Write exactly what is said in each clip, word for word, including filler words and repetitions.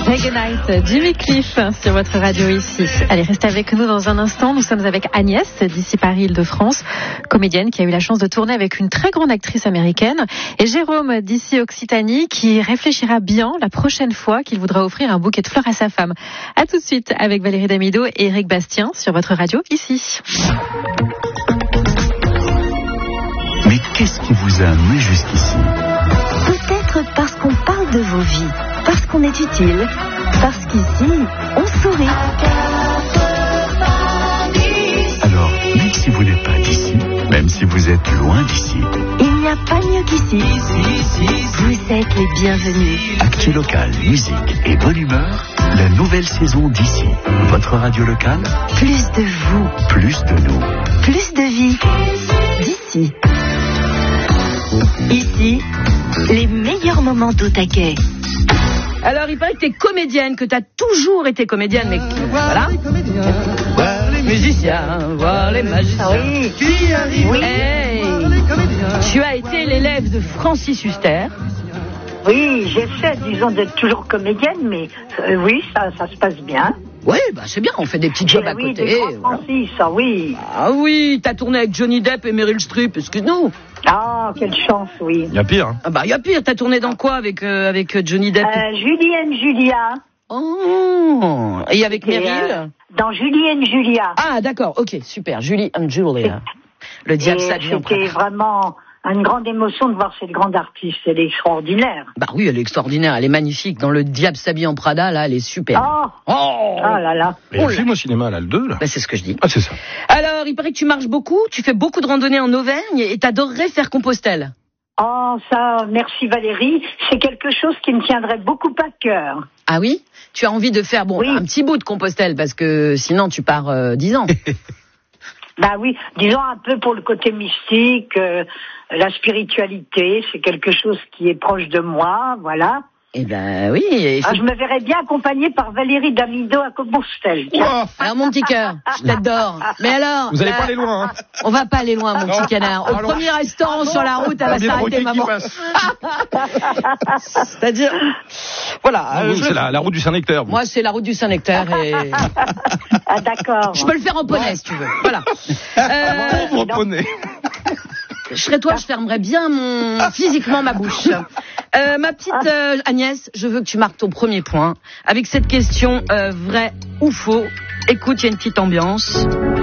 Reggae Night, Jimmy Cliff sur votre radio ici. Allez, restez avec nous dans un instant. Nous sommes avec Agnès d'ici Paris-Île-de-France, comédienne qui a eu la chance de tourner avec une très grande actrice américaine, et Jérôme d'ici Occitanie qui réfléchira bien la prochaine fois qu'il voudra offrir un bouquet de fleurs à sa femme. À tout de suite avec Valérie Damido et Eric Bastien sur votre radio ici. Mais qu'est-ce qui vous a amené jusqu'ici ? Peut-être parce qu'on parle de vos vies, parce qu'on est utile, parce qu'ici, on sourit. Alors, même si vous n'êtes pas d'ici, même si vous êtes loin d'ici, il n'y a pas mieux qu'ici. Vous êtes les bienvenus. Actu local, musique et bonne humeur, la nouvelle saison d'ici. Votre radio locale, Plus de vous, plus de nous. plus de vie. D'ici. Ici, les meilleurs moments d'au taquet. Alors, il paraît que t'es comédienne, que t'as toujours été comédienne, mais voilà. Voir les musiciens, voir les magiciens. Oui. Oui. Hey. Tu as été l'élève de Francis Huster. Oui, j'essaie, disons, d'être toujours comédienne, mais euh, oui, ça, ça se passe bien. Oui, bah c'est bien, on fait des petits jobs Eh à oui, côté. des grands Voilà. Francis, ah oui. Ah oui, t'as tourné avec Johnny Depp et Meryl Streep, excuse-nous. Ah, quelle chance, oui. Il y a pire. Hein. Ah bah, il y a pire, t'as tourné dans quoi avec, euh, avec euh, Johnny Depp Euh, Julie and Julia. Oh, et avec Et, Meryl euh, Dans Julie and Julia. Ah, d'accord, ok, super, Julie and Julia. Le diable Et s'habille en c'était Prada. vraiment une grande émotion de voir cette grande artiste. Elle est extraordinaire. Bah oui, elle est extraordinaire, elle est magnifique. Dans le diable s'habille en Prada, là, elle est super. Oh, Oh, ah là là. Et le film au cinéma, là, le deux, là. Bah, c'est ce que je dis. Ah, c'est ça. Alors, il paraît que tu marches beaucoup, tu fais beaucoup de randonnées en Auvergne et t'adorerais faire Compostelle. Oh, ça, merci Valérie. C'est quelque chose qui me tiendrait beaucoup à cœur. Ah oui? Tu as envie de faire, bon, Oui. un petit bout de Compostelle, parce que sinon tu pars euh, dix ans. Bah oui, disons un peu pour le côté mystique, euh, la spiritualité, c'est quelque chose qui est proche de moi, voilà. Eh ben oui. Et Ah, je me verrais bien accompagnée par Valérie Damido à Compostelle. Ouah, alors mon petit cœur, je t'adore. Mais alors, vous allez là, pas aller loin, hein. on va pas aller loin, mon petit canard. Au Allons. premier restaurant sur la route, elle va Bien s'arrêter, Rocky qui maman. passe. C'est-à-dire, voilà. Ah, euh, vous, je- c'est la, la route du Saint-Nectaire. vous. Moi, c'est la route du Saint-Nectaire et Ah d'accord. je peux le faire en poney si tu veux. Voilà. Euh, Pauvre poney. je serais toi, je fermerais bien mon physiquement ma bouche. Euh, ma petite euh, Agnès, je veux que tu marques ton premier point avec cette question euh, vrai ou faux. Écoute, il y a une petite ambiance.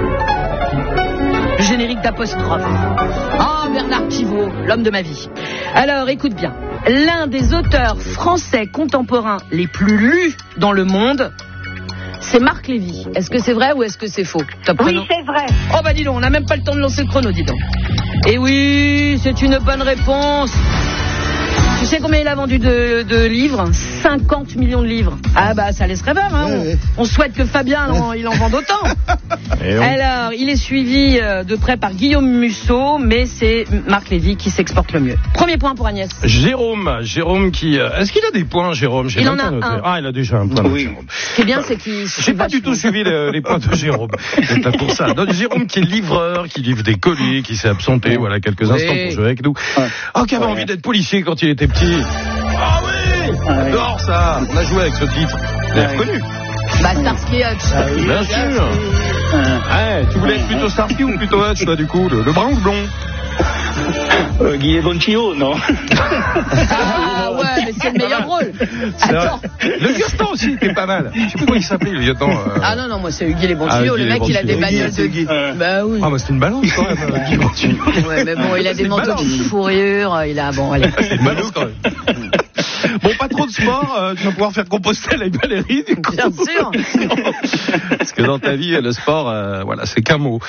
Le générique d'apostrophe. Ah, Bernard Pivot, l'homme de ma vie. Alors, écoute bien. L'un des auteurs français contemporains les plus lus dans le monde, c'est Marc Lévy. Est-ce que c'est vrai ou est-ce que c'est faux? Top Oui, chrono. c'est vrai. Oh bah dis donc, on n'a même pas le temps de lancer le chrono, dis donc. Et oui, c'est une bonne réponse. Tu sais combien il a vendu de, de livres? cinquante millions de livres. Ah bah ça laisse rêveur, hein. On, on souhaite que Fabien en, il en vende autant. Et on- Alors, il est suivi euh, de près par Guillaume Musso, mais c'est Marc Lévy qui s'exporte le mieux. Premier point pour Agnès. Jérôme, Jérôme qui... euh, Est-ce qu'il a des points, Jérôme? J'ai Il même en pas a noté. un. Ah, il a déjà un point. Oui. Jérôme. Ce qui est bien, c'est qu'il... J'ai pas du tout suivi les, les points de Jérôme. C'est pas pour ça. Donc, Jérôme qui est livreur, qui livre des colis, qui s'est absenté, voilà, quelques Oui. instants pour jouer avec nous. Oh, qui avait envie d'être policier quand il était petit. Ah oui! J'adore ça! On a joué avec ce titre. Vous l'avez reconnu? Bah, Starsky Hutch. Bien sûr! Ouais, tu voulais être plutôt Starsky ou plutôt Hutch, toi, du coup? Le, le brun ou le blond? Euh, Guy Bonchio, non? Ah ouais, mais c'est le meilleur rôle. C'est vrai. Attends. Le lieutenant aussi était pas mal. Je sais plus comment il s'appelait, le lieutenant. euh. Ah non, non, moi c'est Hugues les bons Ah, tuyaux. Hugues Le les mec, bons il a des tuyaux. bagnoles de... Guy, euh, Bah oui. Ah, bah c'était une balance quand même, euh, Guy Bontu. Ouais, mais bon, il a des C'est manteaux balance. de fourrure. Il a... Bon, allez. C'est une balance quand même. Bon, pas trop de sport, euh, tu vas pouvoir faire Compostelle avec Valérie, du coup. Bien sûr. Parce que dans ta vie, le sport, euh, voilà, c'est qu'un mot.